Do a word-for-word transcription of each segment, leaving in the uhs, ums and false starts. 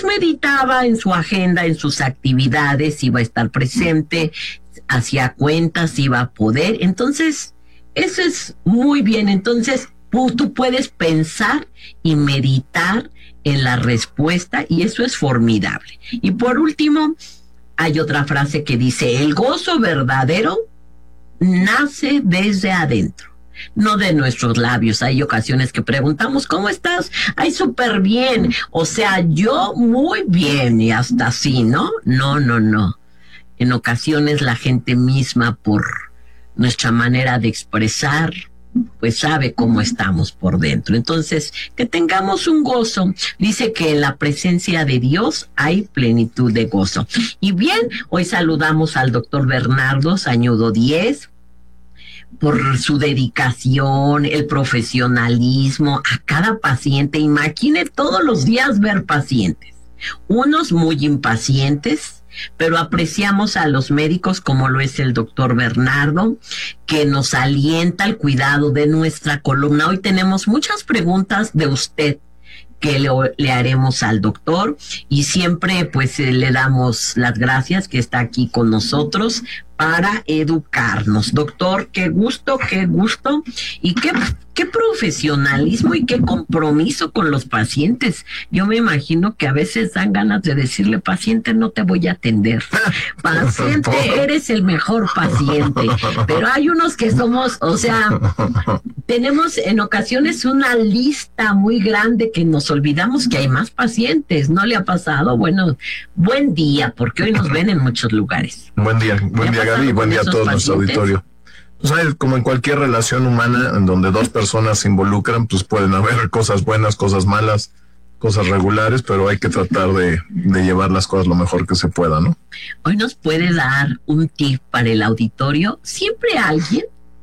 meditaba en su agenda, en sus actividades, iba a estar presente, hacía cuentas, iba a poder. Entonces, eso es muy bien. Entonces, tú puedes pensar y meditar en la respuesta y eso es formidable. Y por último, hay otra frase que dice, el gozo verdadero nace desde adentro, no de nuestros labios. Hay ocasiones que preguntamos, ¿cómo estás? Ay, súper bien. O sea, yo muy bien y hasta así, ¿no? No, no, no. En ocasiones la gente misma, por nuestra manera de expresar, pues sabe cómo estamos por dentro. Entonces, que tengamos un gozo. Dice que en la presencia de Dios hay plenitud de gozo. Y bien, hoy saludamos al doctor Bernardo Sañudo Díez por su dedicación, el profesionalismo a cada paciente. Imagine todos los días ver pacientes, unos muy impacientes, pero apreciamos a los médicos como lo es el doctor Bernardo, que nos alienta al cuidado de nuestra columna. Hoy tenemos muchas preguntas de usted que le, le haremos al doctor y siempre pues eh, le damos las gracias que está aquí con nosotros para educarnos. Doctor, qué gusto, qué gusto y qué, qué profesionalismo y qué compromiso con los pacientes. Yo me imagino que a veces dan ganas de decirle, paciente, no te voy a atender. Paciente, eres el mejor paciente. Pero hay unos que somos, o sea, tenemos en ocasiones una lista muy grande que nos olvidamos que hay más pacientes. ¿No le ha pasado? Bueno, buen día, porque hoy nos ven en muchos lugares. Buen día, buen día Gaby, buen día a todo nuestro auditorio. Pues, ¿sabes? Como en cualquier relación humana en donde dos personas se involucran, pues pueden haber cosas buenas, cosas malas, cosas regulares, pero hay que tratar de, de llevar las cosas lo mejor que se pueda, ¿no? Hoy nos puede dar un tip para el auditorio. Siempre alguien,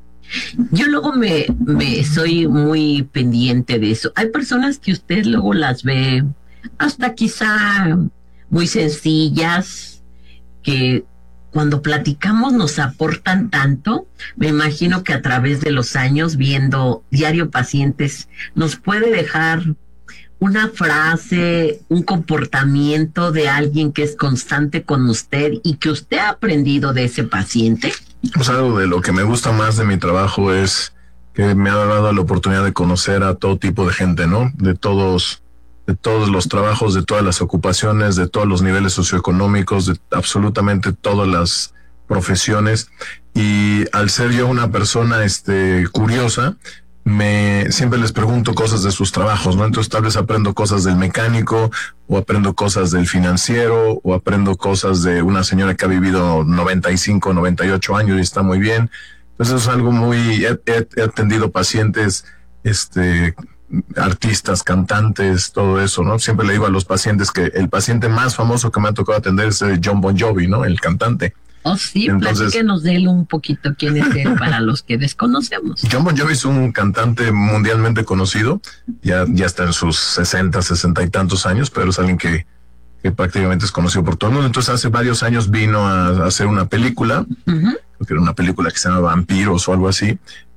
yo luego me, me soy muy pendiente de eso. Hay personas que usted luego las ve hasta quizá muy sencillas, que cuando platicamos nos aportan tanto. Me imagino que a través de los años, viendo diario pacientes, nos puede dejar una frase, un comportamiento de alguien que es constante con usted y que usted ha aprendido de ese paciente. Pues algo de lo que me gusta más de mi trabajo es que me ha dado la oportunidad de conocer a todo tipo de gente, ¿no? De todos de todos los trabajos, de todas las ocupaciones, de todos los niveles socioeconómicos, de absolutamente todas las profesiones. Y al ser yo una persona este curiosa, me siempre les pregunto cosas de sus trabajos, ¿no? Entonces tal vez aprendo cosas del mecánico, o aprendo cosas del financiero, o aprendo cosas de una señora que ha vivido noventa y cinco, noventa y ocho años y está muy bien. Entonces es algo muy... He, he, he atendido pacientes, este... artistas, cantantes, todo eso, ¿no? Siempre le digo a los pacientes que el paciente más famoso que me ha tocado atender es John Bon Jovi, ¿no? El cantante. Oh, sí, entonces platíquenos de él un poquito, quién es él para los que desconocemos. John Bon Jovi es un cantante mundialmente conocido, ya, ya está en sus sesenta, sesenta y tantos años, pero es alguien que, que prácticamente es conocido por todo el mundo. Entonces hace varios años vino a, a hacer una película, uh-huh. creo que era una película que se llama Vampiros o algo así,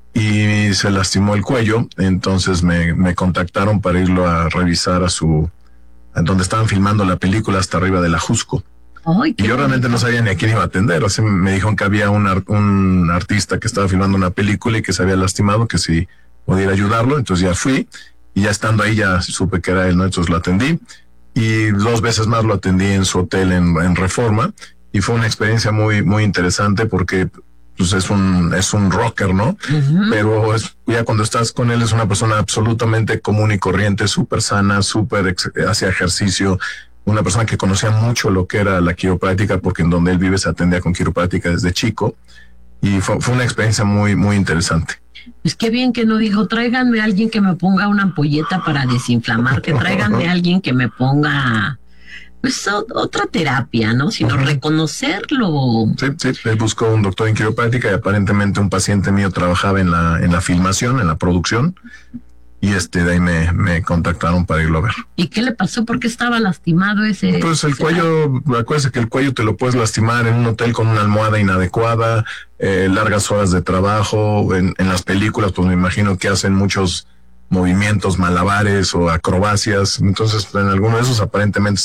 y se lastimó el cuello. Entonces me, me contactaron para irlo a revisar a su, a donde estaban filmando la película, hasta arriba de la Jusco. Ay, y yo realmente no sabía ni a quién iba a atender. O sea, me dijeron que había un, ar, un artista que estaba filmando una película y que se había lastimado, que si podía ayudarlo. Entonces ya fui, y ya estando ahí ya supe que era él, ¿no? Entonces lo atendí, y dos veces más lo atendí en su hotel en, en Reforma, y fue una experiencia muy, muy interesante porque pues es un, es un rocker, ¿no? Uh-huh. Pero es, ya cuando estás con él es una persona absolutamente común y corriente, súper sana, súper ex, hacia ejercicio, una persona que conocía mucho lo que era la quiropráctica, porque en donde él vive se atendía con quiropráctica desde chico, y fue, fue una experiencia muy, muy interesante. Pues qué bien que no dijo, tráiganme a alguien que me ponga una ampolleta para desinflamar, que tráiganme a alguien que me ponga... pues otra terapia, ¿no? Sino uh-huh. reconocerlo. Sí, sí, él buscó un doctor en quiropráctica y aparentemente un paciente mío trabajaba en la, en la filmación, en la producción, y este de ahí me, me contactaron para irlo a ver. ¿Y qué le pasó? ¿Por qué estaba lastimado ese? Pues el cuello, acuérdese que el cuello te lo puedes lastimar en un hotel con una almohada inadecuada, eh, largas horas de trabajo, en, en las películas pues me imagino que hacen muchos movimientos, malabares o acrobacias, entonces en alguno de esos aparentemente